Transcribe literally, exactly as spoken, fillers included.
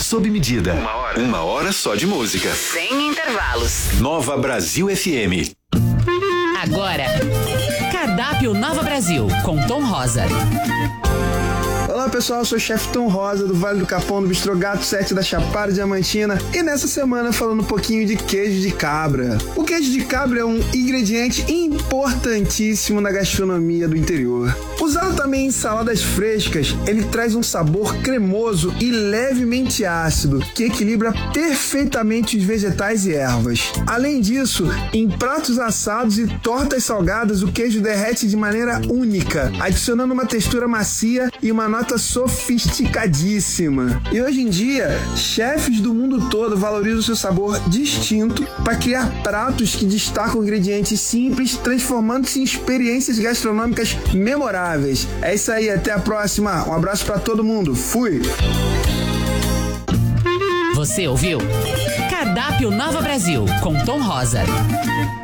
sob medida. Uma hora. Uma hora só de música. Sem intervalos. Nova Brasil F M. Agora, Cardápio Nova Brasil, com Tom Rosa. Olá pessoal, eu sou o chefe Tom Rosa do Vale do Capão, do Bistrô Gato sete da Chapada Diamantina, e nessa semana falando um pouquinho de queijo de cabra. O queijo de cabra é um ingrediente importantíssimo na gastronomia do interior. Usado também em saladas frescas, ele traz um sabor cremoso e levemente ácido, que equilibra perfeitamente os vegetais e ervas. Além disso, em pratos assados e tortas salgadas, o queijo derrete de maneira única, adicionando uma textura macia e uma nota sofisticadíssima. E hoje em dia, chefes do mundo todo valorizam seu sabor distinto para criar pratos que destacam ingredientes simples, transformando-se em experiências gastronômicas memoráveis. É isso aí, até a próxima. Um abraço para todo mundo. Fui! Você ouviu? Cardápio Nova Brasil, com Tom Rosa.